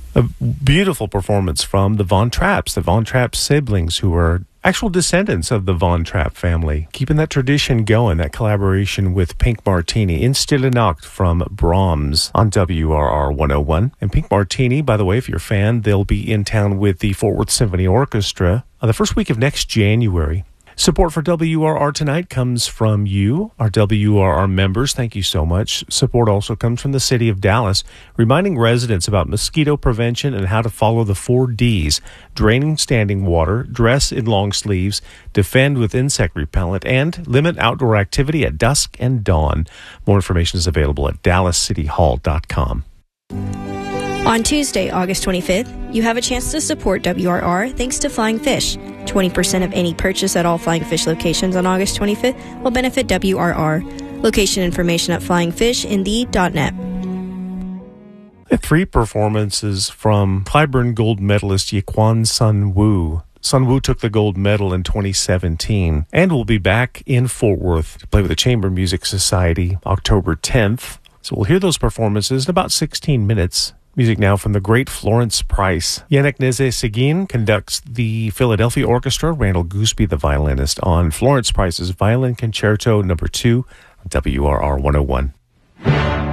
A beautiful performance from the Von Trapps, siblings, who are actual descendants of the Von Trapp family, keeping that tradition going, that collaboration with Pink Martini in Stille Nacht from Brahms on WRR 101. And Pink Martini, by the way, if you're a fan, they'll be in town with the Fort Worth Symphony Orchestra on the first week of next January. Support for WRR tonight comes from you, our WRR members. Thank you so much. Support also comes from the city of Dallas, reminding residents about mosquito prevention and how to follow the 4 Ds: draining standing water, dress in long sleeves, defend with insect repellent, and limit outdoor activity at dusk and dawn. More information is available at dallascityhall.com. On Tuesday, August 25th, you have a chance to support WRR thanks to Flying Fish. 20% of any purchase at all Flying Fish locations on August 25th will benefit WRR. Location information at flyingfishinthee.net. 3 performances from Clyburn gold medalist Yiquan Sun Wu. Sun Wu took the gold medal in 2017 and will be back in Fort Worth to play with the Chamber Music Society October 10th. So we'll hear those performances in about 16 minutes. Music now from the great Florence Price. Yannick Nézet-Séguin conducts the Philadelphia Orchestra, Randall Gooseby the violinist, on Florence Price's Violin Concerto No. 2 on WRR 101.